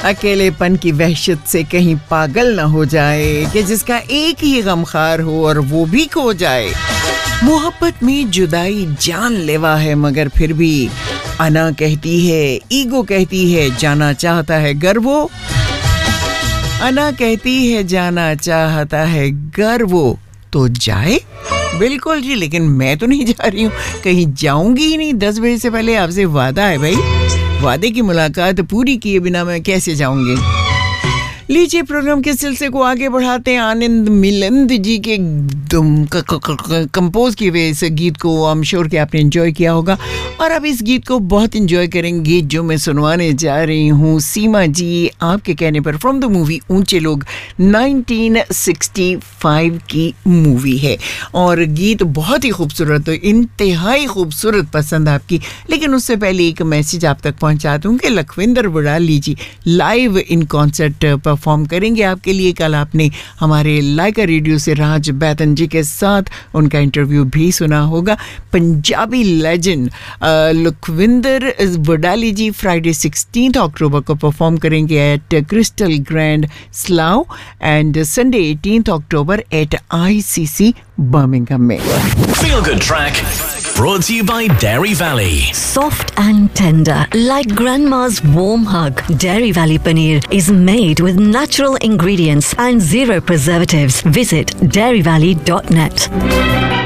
अकेलेपन की वहशत से कहीं पागल न हो जाए कि जिसका एक ही गमखार हो और वो भी खो जाए। मोहब्बत में जुदाई जानलेवा है मगर फिर भी अना कहती है, ईगो कहती है जाना चाहता है घर वो। अना कहती है जाना चाहता है घर वो, तो जाए। बिल्कुल जी, लेकिन मैं तो नहीं जा रही हूँ, कहीं जाऊंगी ही नहीं। 10 बजे से पहले आपसे वादा है भाई, वादे की मुलाकात पूरी किए बिना मैं कैसे जाऊंगी। लीजिए प्रोग्राम के सिलसिले को आगे बढ़ाते हैं। आनंद मिलिंद जी के कंपोज किए हुए इस गीत को आई एम श्योर कि आपने एंजॉय किया होगा और अब इस गीत को बहुत एंजॉय करेंगे जो मैं सुनवाने जा रही हूँ। सीमा जी आपके कहने पर फ्रॉम द मूवी ऊंचे लोग, 1965 की मूवी है और गीत बहुत ही खूबसूरत, इंतहाई खूबसूरत पसंद आपकी। लेकिन उससे पहले एक मैसेज आप तक पहुँचा दूँ कि लखविंदर वडाली जी लाइव इन कॉन्सर्ट परफॉर्म करेंगे आपके लिए। कल आपने हमारे लाइका रेडियो से राज बैतन जी के साथ उनका इंटरव्यू भी सुना होगा। पंजाबी लेजेंड लखविंदर वडाली जी फ्राइडे 16 अक्टूबर को परफॉर्म करेंगे eight crystal grand Slav and Sunday 18 October eight ICC Birmingham में। Feel Good Track brought to you by Dairy Valley. Soft and tender, like grandma's warm hug. Dairy Valley paneer is made with natural ingredients and zero preservatives. Visit dairyvalley.net.